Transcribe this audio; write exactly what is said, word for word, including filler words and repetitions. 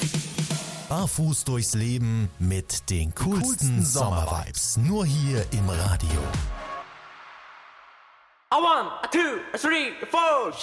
Barfuß durchs Leben mit den coolsten, coolsten Sommervibes. Nur hier im Radio. A one, a two, a three, a four.